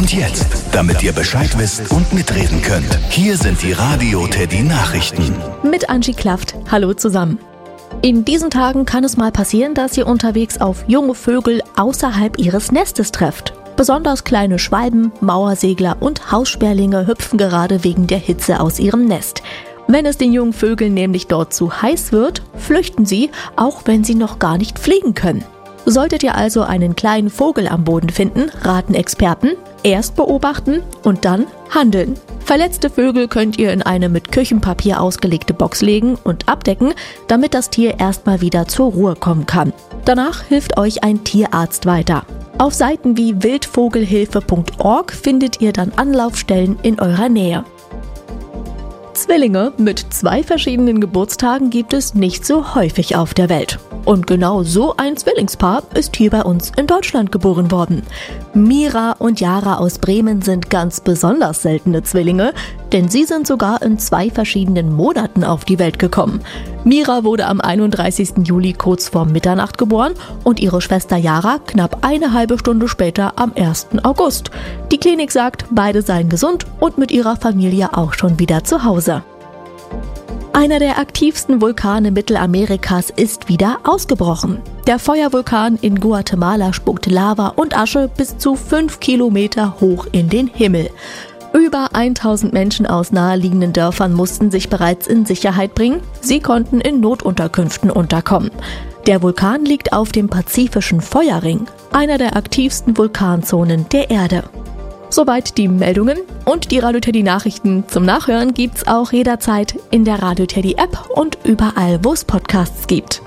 Und jetzt, damit ihr Bescheid wisst und mitreden könnt, hier sind die Radio Teddy Nachrichten. Mit Angie Klafft. Hallo zusammen. In diesen Tagen kann es mal passieren, dass ihr unterwegs auf junge Vögel außerhalb ihres Nestes trefft. Besonders kleine Schwalben, Mauersegler und Haussperlinge hüpfen gerade wegen der Hitze aus ihrem Nest. Wenn es den jungen Vögeln nämlich dort zu heiß wird, flüchten sie, auch wenn sie noch gar nicht fliegen können. Solltet ihr also einen kleinen Vogel am Boden finden, raten Experten, erst beobachten und dann handeln. Verletzte Vögel könnt ihr in eine mit Küchenpapier ausgelegte Box legen und abdecken, damit das Tier erstmal wieder zur Ruhe kommen kann. Danach hilft euch ein Tierarzt weiter. Auf Seiten wie wildvogelhilfe.org findet ihr dann Anlaufstellen in eurer Nähe. Zwillinge mit 2 verschiedenen Geburtstagen gibt es nicht so häufig auf der Welt. Und genau so ein Zwillingspaar ist hier bei uns in Deutschland geboren worden. Mira und Yara aus Bremen sind ganz besonders seltene Zwillinge, denn sie sind sogar in 2 verschiedenen Monaten auf die Welt gekommen. Mira wurde am 31. Juli kurz vor Mitternacht geboren und ihre Schwester Yara knapp eine halbe Stunde später am 1. August. Die Klinik sagt, beide seien gesund und mit ihrer Familie auch schon wieder zu Hause. Einer der aktivsten Vulkane Mittelamerikas ist wieder ausgebrochen. Der Feuervulkan in Guatemala spuckt Lava und Asche bis zu 5 Kilometer hoch in den Himmel. Über 1000 Menschen aus naheliegenden Dörfern mussten sich bereits in Sicherheit bringen. Sie konnten in Notunterkünften unterkommen. Der Vulkan liegt auf dem Pazifischen Feuerring, einer der aktivsten Vulkanzonen der Erde. Soweit die Meldungen und die Radio Teddy Nachrichten zum Nachhören gibt's auch jederzeit in der Radio Teddy App und überall, wo es Podcasts gibt.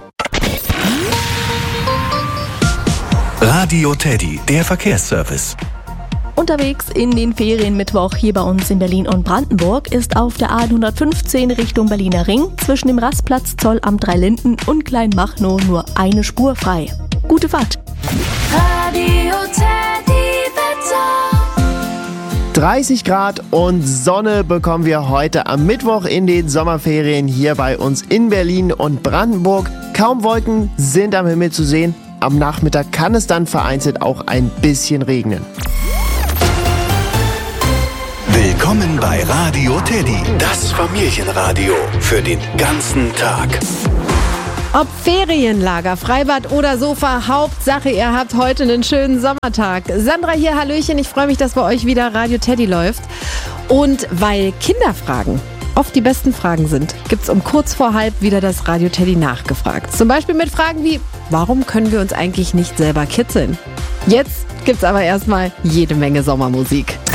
Radio Teddy, der Verkehrsservice. Unterwegs in den Ferienmittwoch hier bei uns in Berlin und Brandenburg ist auf der A115 Richtung Berliner Ring zwischen dem Rastplatz Zollamt 3 Linden und Kleinmachnow nur eine Spur frei. Gute Fahrt! Radio Teddy Wetter. 30 Grad und Sonne bekommen wir heute am Mittwoch in den Sommerferien hier bei uns in Berlin und Brandenburg. Kaum Wolken sind am Himmel zu sehen. Am Nachmittag kann es dann vereinzelt auch ein bisschen regnen. Willkommen bei Radio Teddy, das Familienradio für den ganzen Tag. Ob Ferienlager, Freibad oder Sofa, Hauptsache ihr habt heute einen schönen Sommertag. Sandra hier, hallöchen, ich freue mich, dass bei euch wieder Radio Teddy läuft. Und weil Kinderfragen oft die besten Fragen sind, gibt's um kurz vor halb wieder das Radio Teddy nachgefragt. Zum Beispiel mit Fragen wie, warum können wir uns eigentlich nicht selber kitzeln? Jetzt gibt's aber erstmal jede Menge Sommermusik.